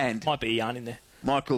And Might be a yarn in there. Michael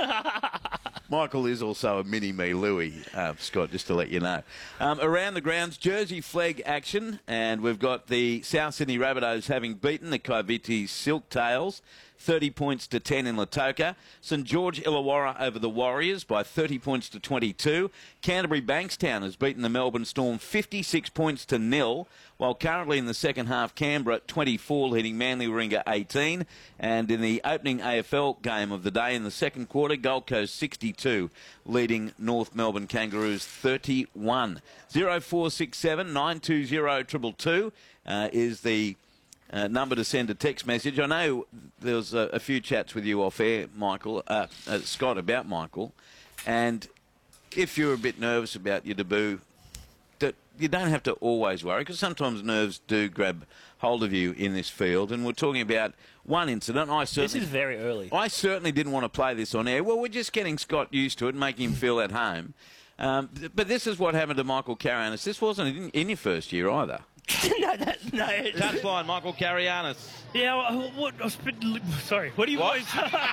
is also a mini-me Louis, Scott, just to let you know. Around the grounds, Jersey flag action, and we've got the South Sydney Rabbitohs having beaten the Covites Silktails 30 points to 10 in Lautoka. St George Illawarra over the Warriors by 30 points to 22. Canterbury Bankstown has beaten the Melbourne Storm 56 points to 0, while currently in the second half, Canberra 24 leading Manly Warringah 18. And in the opening AFL game of the day in the second quarter, Gold Coast 62 leading North Melbourne Kangaroos 31. 0467 920 222 is the number to send a text message. I know there was a few chats with you off air, Michael, Scott, about Michael, and if you're a bit nervous about your debut, you don't have to always worry, because sometimes nerves do grab hold of you in this field. And we're talking about one incident. This is very early. I certainly didn't want to play this on air. Well, we're just getting Scott used to it, making him feel at home. But this is what happened to Michael Carayannis. This wasn't in your first year either. no. Touchline, Michael Carayannis. Yeah, sorry, what do you want?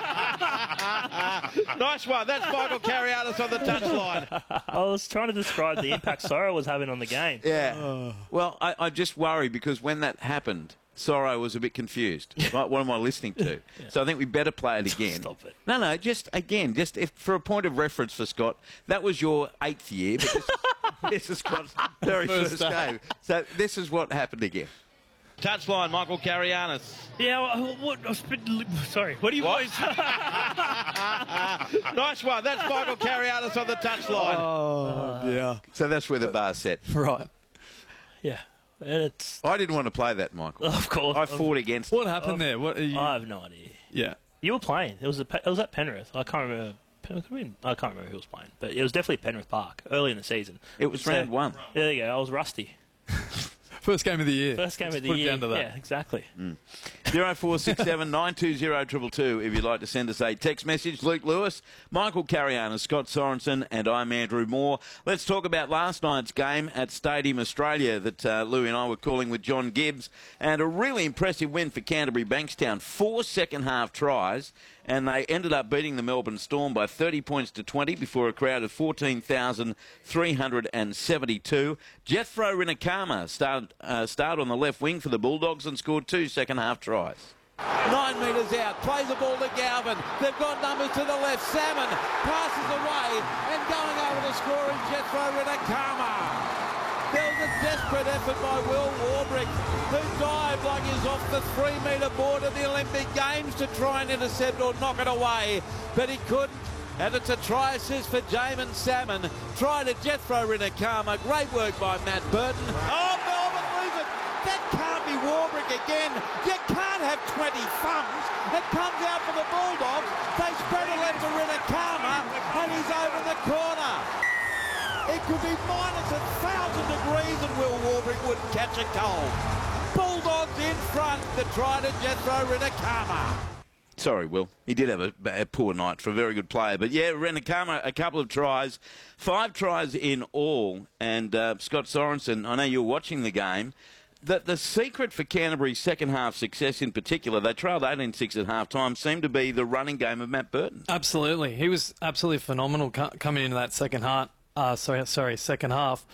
Nice one. That's Michael Carayannis on the touchline. I was trying to describe the impact Sorrow was having on the game. Yeah. Well, I just worry because when that happened, Sorrow was a bit confused. Like, what am I listening to? Yeah. So I think we better play it again. Stop it. No, just if for a point of reference for Scott, that was your 8th year, but this is Scott's very first game. So this is what happened again. Touchline, Michael Carayannis. Yeah, sorry, what do you want? Nice one. That's Michael Carayannis on the touchline. Oh, yeah. So that's where the bar's set. Right. Yeah. It's... I didn't want to play that, Michael. Of course. I fought against it. What happened there? What are you... I have no idea. Yeah. You were playing. It was at Penrith. I can't remember. I can't remember who was playing, but it was definitely Penrith Park early in the season. It was round 1. There you go. I was rusty. First game of the year. First game of the Put year. it down to that. Yeah, exactly. 0467 920 222 if you'd like to send us a text message. Luke Lewis, Michael Carayannis, Scott Sorensen, and I'm Andrew Moore. Let's talk about last night's game at Stadium Australia that Louis and I were calling with John Gibbs, and a really impressive win for Canterbury Bankstown. 4 second-half tries, and they ended up beating the Melbourne Storm by 30 points to 20 before a crowd of 14,372. Jethro Rinakama started on the left wing for the Bulldogs and scored 2 second-half tries. 9 metres out, plays the ball to Galvin. They've got numbers to the left. Salmon passes away, and going over to score is Jethro Rinakama. There was a desperate effort by Will Warbrick, who dived like he's off the 3-metre board of the Olympic Games to try and intercept or knock it away, but he couldn't. And it's a try assist for Jamin Salmon. Try to Jethro Rinakama. Great work by Matt Burton. Oh, Melbourne lose it. That can't be Warbrick again. You can't have 20 thumbs. It comes out for the Bulldogs. They spread it left to Rinakama, and he's over the corner. It could be minus 1,000 degrees and Will Warbrick wouldn't catch a cold. Bulldogs in front. The try to Jethro Rinakama. Sorry, Will. He did have a poor night for a very good player. But, yeah, Rinakama, a couple of tries. 5 tries in all. And Scott Sorensen, I know you were watching the game. The secret for Canterbury's second-half success in particular, they trailed 18-6 at half-time, seemed to be the running game of Matt Burton. Absolutely. He was absolutely phenomenal coming into that second half. Second half.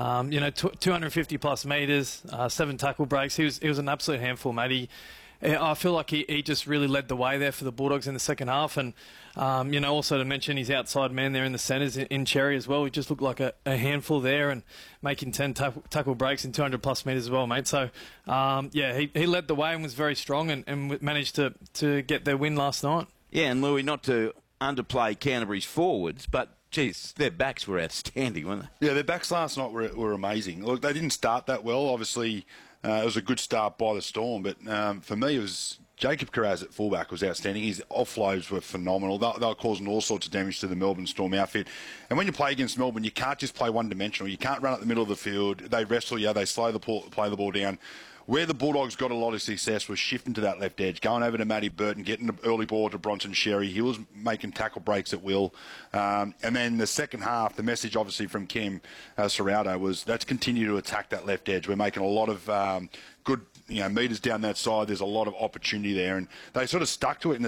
250-plus metres, 7 tackle breaks. He was an absolute handful, mate. I feel like he just really led the way there for the Bulldogs in the second half. And, also to mention his outside man there in the centres in Cherry as well. He just looked like a handful there and making 10 tackle breaks and 200-plus metres as well, mate. So, he led the way and was very strong and managed to get their win last night. Yeah, and Louis, not to underplay Canterbury's forwards, but geez, their backs were outstanding, weren't they? Yeah, their backs last night were amazing. Look, they didn't start that well. Obviously, it was a good start by the Storm, but for me, it was Jacob Carraz at fullback was outstanding. His offloads were phenomenal. They were causing all sorts of damage to the Melbourne Storm outfit. And when you play against Melbourne, you can't just play one-dimensional. You can't run up the middle of the field. They wrestle you. They play the ball down. Where the Bulldogs got a lot of success was shifting to that left edge, going over to Matty Burton, getting an early ball to Bronson Sherry. He was making tackle breaks at will. And then the second half, the message obviously from Kim Serrato was let's continue to attack that left edge. We're making a lot of good metres down that side. There's a lot of opportunity there. And they sort of stuck to it in the